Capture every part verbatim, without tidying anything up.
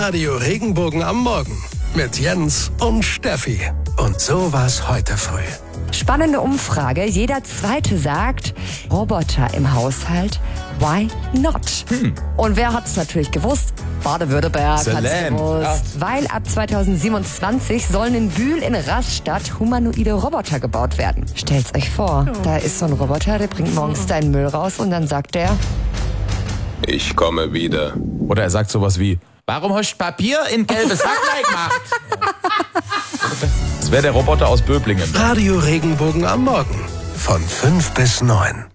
Radio Regenbogen am Morgen mit Jens und Steffi. Und so war's heute früh. Spannende Umfrage. Jeder Zweite sagt, Roboter im Haushalt, why not? Hm. Und wer hat's natürlich gewusst? Baden-Württemberg hat's gewusst. Ja. Weil ab zweitausendsiebenundzwanzig sollen in Bühl in Rastatt humanoide Roboter gebaut werden. Stellt's euch vor, oh. da ist so ein Roboter, der bringt morgens deinen Müll raus und dann sagt der: Ich komme wieder. Oder er sagt sowas wie: Warum hast du Papier in gelbes Hacklein gemacht? Das wäre der Roboter aus Böblingen. Radio Regenbogen am Morgen von fünf bis neun.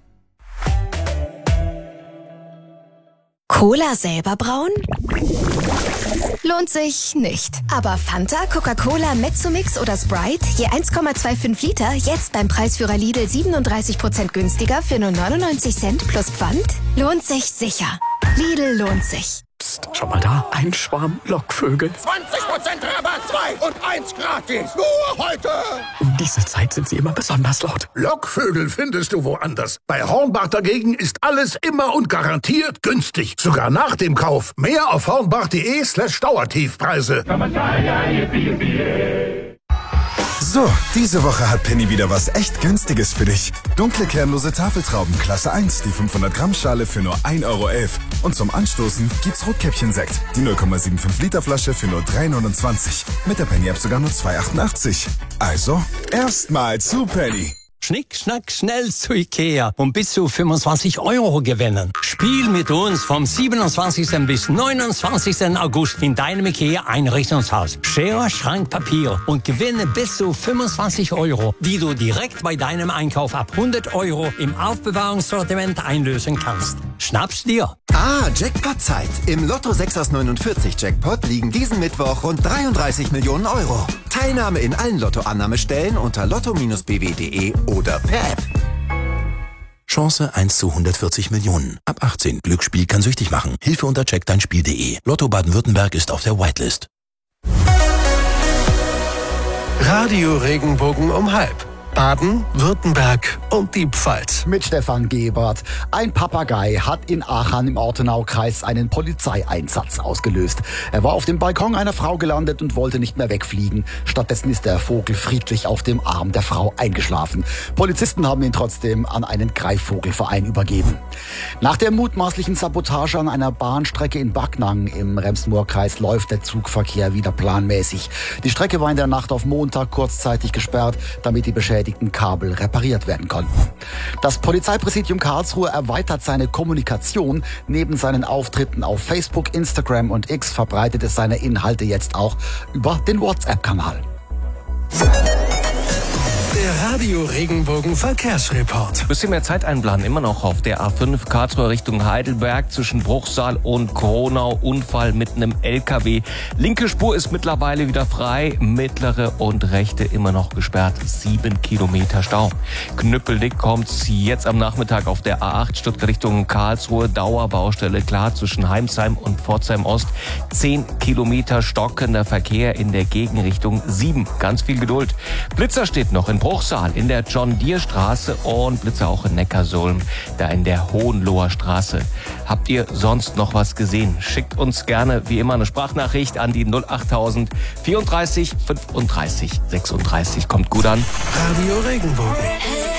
Cola selber brauen? Lohnt sich nicht. Aber Fanta, Coca-Cola, Mezzomix oder Sprite, je eins Komma fünfundzwanzig Liter, jetzt beim Preisführer Lidl siebenunddreißig Prozent günstiger für nur neunundneunzig Cent plus Pfand? Lohnt sich sicher. Lidl lohnt sich. Psst, schau mal da, ein Schwarm Lockvögel. zwanzig Prozent Rabatt, zwei und eins gratis. Nur heute. Um diese Zeit sind sie immer besonders laut. Lockvögel findest du woanders. Bei Hornbach dagegen ist alles immer und garantiert günstig. Sogar nach dem Kauf. Mehr auf hornbach.de slash Dauertiefpreise. So, diese Woche hat Penny wieder was echt Günstiges für dich. Dunkle kernlose Tafeltrauben Klasse eins, die fünfhundert Gramm Schale für nur ein Euro elf. Und zum Anstoßen gibt's Rotkäppchensekt, die null Komma fünfundsiebzig Liter Flasche für nur drei neunundzwanzig. Mit der Penny-App sogar nur zwei achtundachtzig. Also, erstmal zu Penny. Schnick, schnack, schnell zu Ikea und bis zu fünfundzwanzig Euro gewinnen. Spiel mit uns vom siebenundzwanzigsten bis neunundzwanzigsten August in deinem Ikea Einrichtungshaus. Schere, Schrank, Papier und gewinne bis zu fünfundzwanzig Euro, die du direkt bei deinem Einkauf ab hundert Euro im Aufbewahrungssortiment einlösen kannst. Schnapp's dir! Ah, Jackpot-Zeit. Im Lotto sechs aus neunundvierzig Jackpot liegen diesen Mittwoch rund dreiunddreißig Millionen Euro. Teilnahme in allen Lottoannahmestellen unter lotto Bindestrich b w punkt d e oder per App. Chance eins zu hundertvierzig Millionen. Ab achtzehn. Glücksspiel kann süchtig machen. Hilfe unter check dein Spiel punkt d e. Lotto Baden-Württemberg ist auf der Whitelist. Radio Regenbogen um halb. Baden, Württemberg und die Pfalz. Mit Stefan Gebert. Ein Papagei hat in Aachen im Ortenaukreis einen Polizeieinsatz ausgelöst. Er war auf dem Balkon einer Frau gelandet und wollte nicht mehr wegfliegen. Stattdessen ist der Vogel friedlich auf dem Arm der Frau eingeschlafen. Polizisten haben ihn trotzdem an einen Greifvogelverein übergeben. Nach der mutmaßlichen Sabotage an einer Bahnstrecke in Backnang im Rems-Murr-Kreis läuft der Zugverkehr wieder planmäßig. Die Strecke war in der Nacht auf Montag kurzzeitig gesperrt, damit die Beschädigten Kabel repariert werden konnten. Das Polizeipräsidium Karlsruhe erweitert seine Kommunikation. Neben seinen Auftritten auf Facebook, Instagram und X verbreitet es seine Inhalte jetzt auch über den WhatsApp-Kanal. Der Radio Regenbogen Verkehrsreport. Bisschen mehr Zeit einplanen, immer noch auf der A fünf Karlsruhe Richtung Heidelberg zwischen Bruchsal und Kronau. Unfall mit einem L K W. Linke Spur ist mittlerweile wieder frei, mittlere und rechte immer noch gesperrt. Sieben Kilometer Stau. Knüppeldick kommt's jetzt am Nachmittag auf der A acht Stuttgart Richtung Karlsruhe. Dauerbaustelle klar zwischen Heimsheim und Pforzheim Ost. Zehn Kilometer stockender Verkehr in der Gegenrichtung. Sieben. Ganz viel Geduld. Blitzer steht noch in Bruchsal in der John-Deere-Straße und Blitzer auch in Neckarsulm, da in der Hohenloher Straße. Habt ihr sonst noch was gesehen? Schickt uns gerne wie immer eine Sprachnachricht an die null achttausend vierunddreißig fünfunddreißig sechsunddreißig. Kommt gut an. Radio Regenbogen.